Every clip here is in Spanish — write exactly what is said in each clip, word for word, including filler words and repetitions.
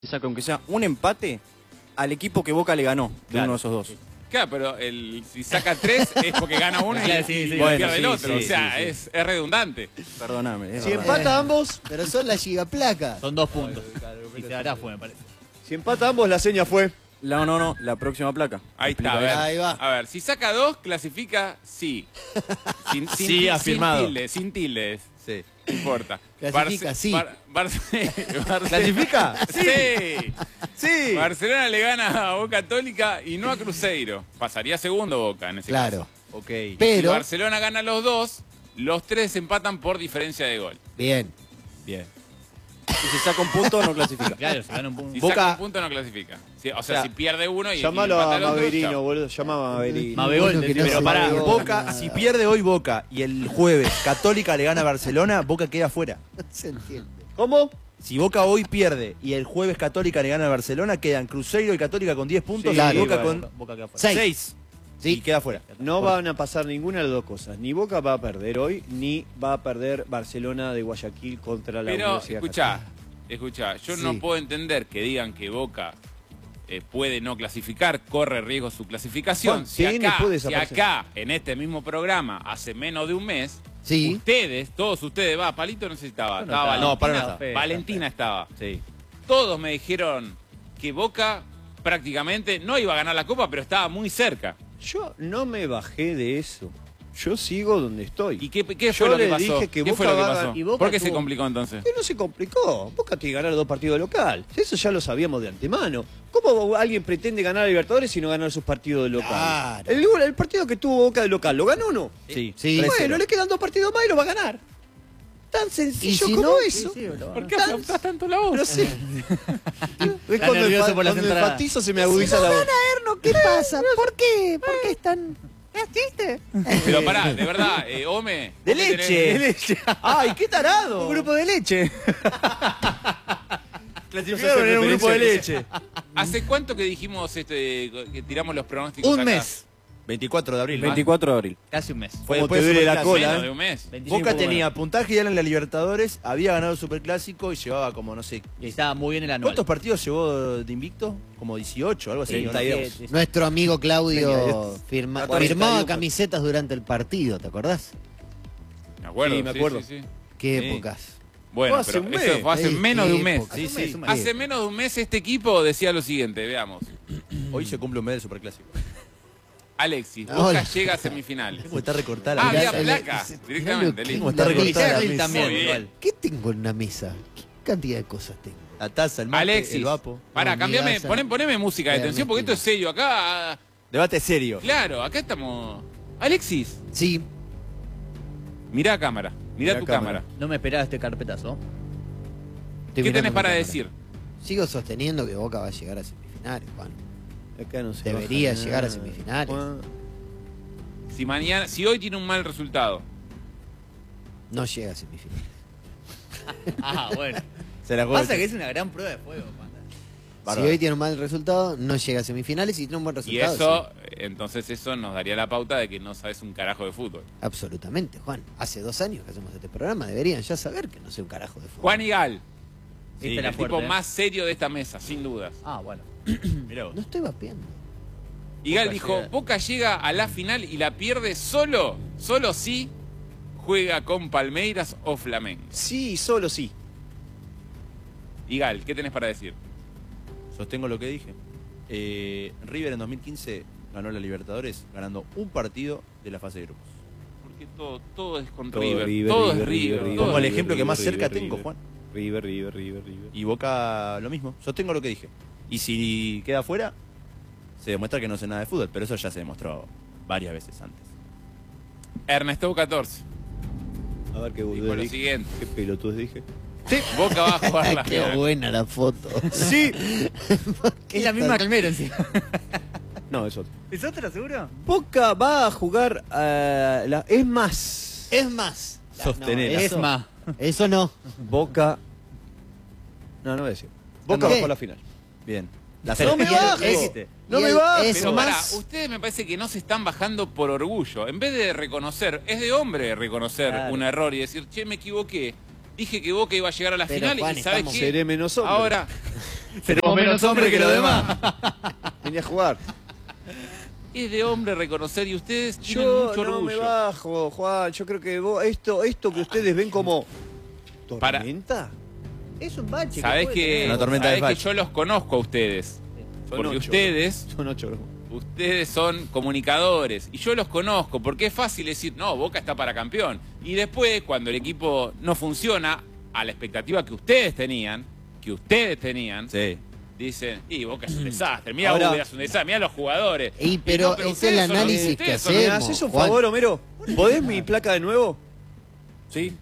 saca aunque sea un empate al equipo que Boca le ganó de Claro. uno de esos dos. Claro, pero el, si saca tres es porque gana uno y, Claro, sí, sí. y Bueno, pierde el sí, otro. sí, o sea, sí, sí. Es, es redundante. Perdóname. es Si verdad. empata ambos, Pero son las gigaplacas. Son dos puntos. Y se hará fue, me parece. si empata ambos, la seña fue. No, no, no, la próxima placa. Ahí está, a Explica ver. Ahí va. A ver, si saca dos, clasifica sí. Sin, sin, Sí, sin afirmado. tildes, sin tildes. Sí. No importa. Clasifica, sí. Bar- Barce- Barce- ¿Clasifica? Sí. Sí. Barcelona le gana a Boca Católica y no a Cruzeiro. Pasaría segundo Boca en ese Claro. caso. Ok. Si Pero, Barcelona gana los dos, los tres empatan por diferencia de gol. bien. Bien. Y si saca un punto, no clasifica. Claro, se gana un punto. Si Boca- saca un punto, no clasifica. Sí, o sea, O sea, si pierde uno y, y Llamalo empata a el otro, Maverino, chao. boludo. Llama a Maverino. Mabegol, Bueno, que no pero se pará, pegó Boca, nada. si pierde hoy Boca y el jueves Católica le gana a Barcelona, Boca queda fuera. No se entiende. ¿Cómo? Si Boca hoy pierde y el jueves Católica le gana a Barcelona, quedan Cruzeiro y Católica con diez puntos Sí, y Boca bueno. con Boca queda fuera. Seis. Seis. Sí. Y queda fuera. No van a pasar ninguna de las dos cosas. Ni Boca va a perder hoy, ni va a perder Barcelona de Guayaquil contra la Pero, Universidad escuchá, Católica. escuchá, yo Sí. no puedo entender que digan que Boca eh, puede no clasificar, corre riesgo su clasificación. Juan, Si tiene, acá, puede si desaparecer. acá, en este mismo programa, hace menos de un mes, Sí. ustedes, todos ustedes, va, Palito no sé si estaba, Yo no estaba estaba. No, para Valentina, no estaba. Valentina estaba. Sí. Todos me dijeron que Boca prácticamente no iba a ganar la Copa, pero estaba muy cerca. Yo no me bajé de eso. Yo sigo donde estoy. ¿Y qué, qué Yo fue lo que le pasó? dije que ¿Qué Boca fue lo que va a pasó? ganar- y Boca ¿Por qué se tuvo- complicó entonces? ¿Qué no se complicó? Boca tiene que ganar los dos partidos de local. Eso ya lo sabíamos de antemano. ¿Cómo alguien pretende ganar a Libertadores si no ganar sus partidos de local? Claro. El, el partido que tuvo Boca de local, ¿lo ganó o no? Sí. Sí. tres cero. Bueno, le quedan dos partidos más y lo va a ganar. Tan sencillo Y si como no, eso. sí, sí, lo- ¿Por qué Tan- aplaudas tanto la voz? No sé. Es Está cuando, nervioso el, por las cuando el entradas. fatizo se me agudiza la voz. ¿Qué pasa? ¿Por qué? ¿Por qué están...? ¿Es chiste? Pero pará, de verdad, eh, Ome. De vos que leche. tenés- De leche. ¡Ay, qué tarado! Un grupo de leche. Clasificaron en un grupo de leche. ¿Hace cuánto que dijimos este, que tiramos los pronósticos Un acá? mes. veinticuatro de abril. veinticuatro de abril. Casi un mes. Fue Como después te del duele la Superclásico. cola. Menos ¿eh? de un mes. Boca poco tenía puntaje ideal en la Libertadores, había ganado el Superclásico y llevaba como, no sé, Y estaba muy bien el anual. ¿cuántos partidos llevó de invicto? Como dieciocho, algo así. treinta y dos. ¿no? Nuestro amigo Claudio Venga, firma- cuarenta y firmaba uno. camisetas durante el partido, ¿te acordás? Me acuerdo. Sí, me acuerdo. sí, sí. Qué Sí. épocas. Bueno, Fue hace pero un eso mes. fue hace Ey, menos qué de un mes. época. Sí, sí. Hace menos de un mes este equipo decía lo siguiente, veamos. Hoy se cumple un mes del Superclásico. Alexis, Ah, Boca hola. llega a semifinales. ¿Cómo está recortada Ah, la había Mirá, mesa? el- placa, el- directamente, mirá listo. ¿Cómo está La recortada la mesa. mesa? también, Muy bien. igual. ¿Qué tengo en la mesa? ¿Qué cantidad de cosas tengo? La taza, el mate, Alexis, el vapo. pará, No, cambiame, migaza. poné- poneme música de Ernestina. tensión porque esto es serio. Acá, ah, Debate serio. claro, acá estamos. Alexis, Sí, mirá a cámara, mirá, Mirá tu cámara. cámara. No me esperaba este carpetazo. estoy ¿Qué mirando tenés mi para cámara. decir? Sigo sosteniendo que Boca va a llegar a semifinales, Juan. Acá no se Debería baja llegar a nada. semifinales. Juan. Si mañana, si hoy tiene un mal resultado, No llega a semifinales. Ah, bueno. Se la Pasa que es una gran prueba de fuego, Panda. Bárbaro. Si hoy tiene un mal resultado, no llega a semifinales. Y tiene un buen y resultado. eso, sí. entonces eso nos daría la pauta de que no sabes un carajo de fútbol. Absolutamente, Juan. Hace dos años que hacemos este programa. Deberían ya saber que no sé un carajo de fútbol. Juan Igal, Sí, el era tipo fuerte, ¿eh? más serio de esta mesa, sin dudas. Ah, bueno. Mirá vos. No estoy vapeando. Igal Boca dijo, llega. Boca llega a la final y la pierde solo, solo si juega con Palmeiras o Flamengo. Sí, solo sí. Igal, ¿qué tenés para decir? Sostengo lo que dije. Eh, River en dos mil quince ganó la Libertadores ganando un partido de la fase de grupos. Porque todo, todo es con Todo River, River, todo River, es River. River, todo Pongo es el River. ejemplo que más River, cerca River, tengo, River. Juan. River, River, River, River. Y Boca lo mismo. Sostengo lo que dije. Y si queda fuera, se demuestra que no sé nada de fútbol. Pero eso ya se demostró varias veces antes. Ernesto catorce A ver qué dijo boludo lo dije. siguiente. Qué pelotudos dije. Boca va a jugar la Qué final. buena la foto. Sí. Es la misma Calmero encima. No, es otro. ¿Es otra, seguro? Boca va a jugar a la... Es más. Es más. Sostener. No, Es eso, más. eso no. Boca... No, no voy a decir. Boca ¿Qué? va por la final. Bien. La No me Y el- bajo. es- No y me el- bajo. es Pero pará, más. ustedes me parece que no se están bajando por orgullo. En vez de reconocer, es de hombre reconocer Claro. un error y decir, che, me equivoqué. Dije que Boca iba a llegar a la Pero, final Juan, y ¿sabes estamos- qué? Seré menos hombre. Ahora, Seremos menos hombres que los demás. Venía a jugar. Es de hombre reconocer y ustedes tienen Yo mucho no me orgullo. bajo, Juan. Yo creo que vos, esto, esto que ustedes ven como Para- tormenta. Es un bache. Sabés puede que, tener. Una tormenta de sabés que facha. yo los conozco a ustedes. Son Porque ocho, ustedes, Son ocho. ustedes son comunicadores y yo los conozco porque es fácil decir, no, Boca está para campeón. Y después, cuando el equipo no funciona a la expectativa que ustedes tenían, que ustedes tenían, Sí. dicen, y Boca es un desastre, mira Ahora- Boca es un desastre, mira los jugadores. Y, pero no, ese es ustedes el son los- análisis que ustedes son ¿Me los- hacemos. haces un Juan. favor, Homero? ¿Podés mi placa de nuevo? Sí.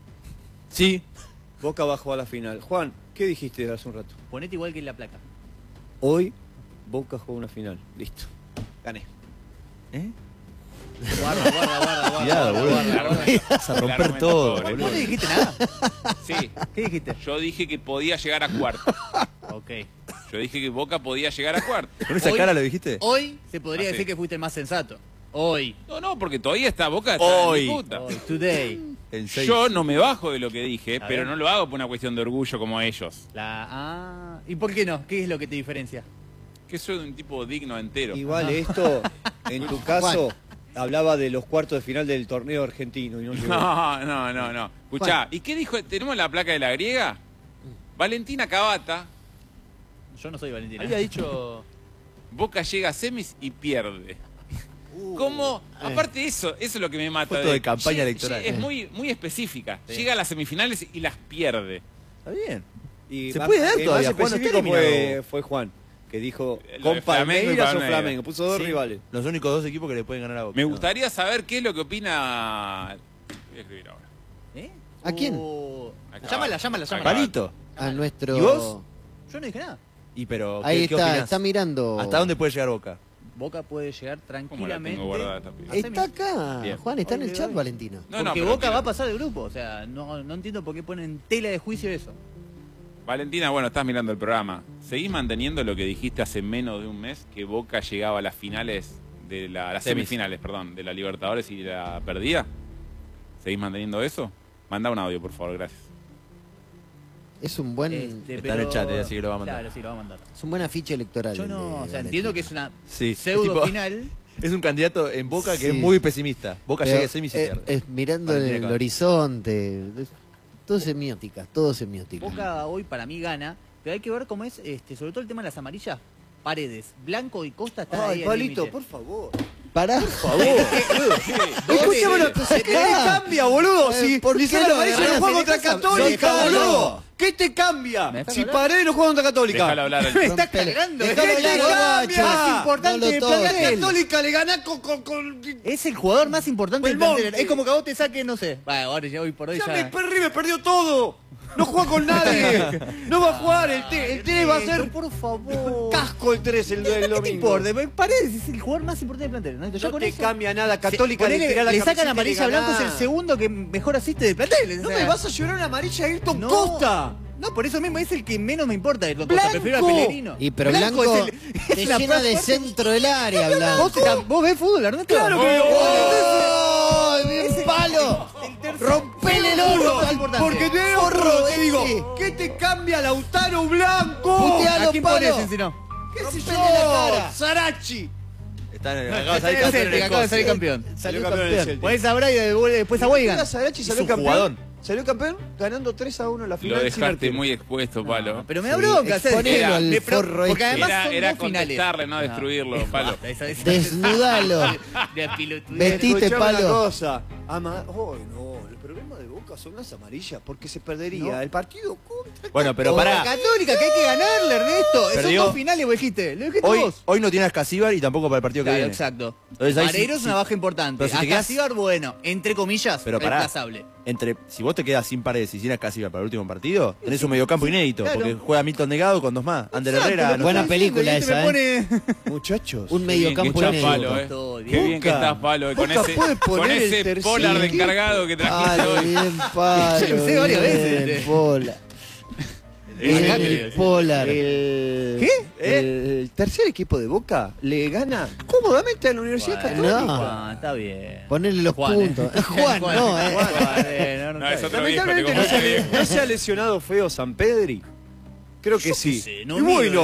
Sí. Boca va a jugar la final. Juan, ¿qué dijiste hace un rato? Ponete igual que en la placa. Hoy Boca juega una final. Listo. Gané. ¿Eh? Guarda, guarda, guarda, guarda. Cuidado, guarda, boludo. guarda, guarda. Vas a romper Claramente todo, pobre. boludo. ¿Vos no dijiste nada? Sí, ¿Qué dijiste? yo dije que podía llegar a cuarto. Ok. Yo dije que Boca podía llegar a cuarto. ¿Con esa Hoy- cara lo dijiste? Hoy se podría Ah, decir sí. que fuiste el más sensato. Hoy. No, no, porque todavía está Boca está Hoy. en disputa. Hoy. Today. En seis. Yo no me bajo de lo que dije, A pero ver. no lo hago por una cuestión de orgullo como ellos. La ah. ¿Y por qué no? ¿Qué es lo que te diferencia? Que soy un tipo digno entero. Igual esto, en tu caso, hablaba de los cuartos de final del torneo argentino. Y no llegó. No, no, no, no. Escuchá, ¿y qué dijo? ¿Tenemos la placa de la griega? Valentina Cavata, Yo no soy Valentina. Había dicho. Boca llega a semis y pierde. ¿Cómo? Aparte de eso, eso es lo que me mata. Foto de campaña electoral. Es muy, muy específica. Llega a las semifinales y las pierde. Está bien. Y Se más- puede dar el todavía, más Juan, no está específico fue, eliminado. fue Juan, que dijo Lo de con Flamengo y Palmeiras o Palmeiras. Flamengo. Puso dos Sí. rivales. Los únicos dos equipos que le pueden ganar a Boca. Me gustaría saber qué es lo que opina. Voy a escribir ahora. ¿Eh? ¿A quién? Uh, Acá. llámala, llámala, llámala. Palito. A nuestro. ¿Y vos? Yo no dije nada. Y pero, ¿qué, Ahí qué está, opinás? está mirando. ¿Hasta dónde puede llegar Boca? Boca puede llegar ¿Cómo la tranquilamente. tengo guardada esta piba? a Está semis. acá. Bien. Juan, está en el Hoy, chat, hoy. Valentino. No, no, Porque pero Boca mira. va a pasar de grupo. O sea, no, no entiendo por qué ponen tela de juicio eso. Valentina, bueno, estás mirando el programa. ¿Seguís manteniendo lo que dijiste hace menos de un mes? Que Boca llegaba a las finales, de la, las Semis. semifinales, perdón, de la Libertadores y la perdía. ¿Seguís manteniendo eso? Manda un audio, por favor, gracias. Es un buen. Este, Está en el chat, eh, así que lo va a mandar. Claro, sí, lo va a mandar. Es un buen afiche electoral. Yo el de no, o sea, Valentino. entiendo que es una Sí. pseudo Tipo, final. Es un candidato en Boca que Sí. es muy pesimista. Boca Pero, llega a semis y eh, pierde. es mirando Valentina el Cavani. horizonte. es- Todo semiótica, todo semiótica. Boca hoy para mí gana, pero hay que ver cómo es, este, sobre todo el tema de las amarillas. Paredes, Blanco y Costa están ahí Ay, al Palito, límite. por favor. Pará. Por favor. Escúchame una cosa. ¿Qué te cambia, boludo? Eh, Si ¿por ni qué que la lo Paredes no agarrás? juega contra Déjame- Católica, déjame boludo. hablar. ¿Qué te cambia? ¿Me dejas Si hablar? Paredes no juega contra Católica. Déjalo hablar al Me está Rompele. cagando. Déjalo ¿Qué te hablar, cambia? guacho. Más importante No lo del toques. La plantel. Católica le gana con... con, con... Es el jugador más importante del Belmonte. plantel. Es como que a vos te saquen, no sé. Bueno, ahora ya hoy por hoy Ya ya. me perdí, me perdió todo. No juega con nadie. No va a jugar. El tres el tres va a ser Por favor. casco el tres el, el ¿Qué te domingo. importa? Paredes es el jugador más importante del plantel. ¿No? Ya No con te eso- cambia nada. Se- Católica ponele, le tira la le sacan camiseta y amarilla le a Blanco, es gana. el segundo que mejor asiste del plantel. No o sea, me vas a llorar una amarilla a Ayrton no, Costa. No, por eso mismo es el que menos me importa. Ayrton Costa. Blanco. Prefiero a Pellegrino. Y pero Blanco, es el- te es la llena de parte- centro del área, ¿Vos, Blanco. te- ¿Vos ves fútbol, Ernesto? Claro que ¡Oh! ¡Bien palo! ¡Rompele el Uno, orto! importante. Porque te Forro horror, te digo. ese. ¿Qué te cambia Lautaro Blanco? Putealo, ¿A quién palo. pones si no? ¿Qué sé Rompele yo? la cara. Sarachi. Está en el, No, acaba de está salir en el campeón en Celtic, acaba de salir Escocia. campeón. Salió campeón del campeón. Celtic. Ponés a Braida y después a Weigand. Mira, Sarachi Es salió un campeón. jugadón. Salió campeón ganando tres a uno en la Lo final. sin dejaste arquero. muy expuesto, Palo. Pero me da Sí, bronca. ¿sabes? exponelo Era- al me pro- forro Porque este. además Era, son era dos finales. contestarle, no destruirlo, Palo. Basta, esa- esa- Desnudalo. de pilotudez. Vestite, Escuchame una palo. cosa. Ama... Oh, no, el problema de Boca son las amarillas porque se perdería No. el partido contra Bueno, pero Contra pará. Católica, que hay que ganarle, Ernesto. Son Perdió. dos finales, vos dijiste. Lo dijiste Hoy, vos. hoy no tiene a Casíbar y tampoco para el partido que Claro, viene. exacto. Entonces, ahí Vareiro sí- es una sí. baja importante. Pero si A te quedás- Casíbar, bueno, entre comillas, Pero pará. reemplazable. Entre, si vos te quedas sin Paredes y sin a Casíbar para el último partido, tenés un mediocampo inédito. Claro. Porque juega Milton Negado con dos más. Ander Exacto, Herrera. lo no Buena está. película Este me esa, ¿eh? pone- Muchachos. Un Qué bien que mediocampo estás, inédito. Palo, eh. Todo Qué bien. bien que Boca. estás, Palo. eh, Con Boca ese, puede con poner el ese tercer polar de equipo. encargado que trajiste Palo, hoy. bien palo. Yo lo usé varias bien, veces, eh. Pola. Acá El te- polar. El, ¿Qué? El tercer equipo de Boca le gana cómodamente a la Universidad Bueno, Católica. no, está bien. Ponele los Juan, eh. puntos. Juan, no, eh. Juan, eh, no, no No, está es bien. otro viejo, te Lamentablemente no se, confunde. ha- no se ha lesionado feo San Pedri. Creo que Yo qué sí. sé, no y mido bueno,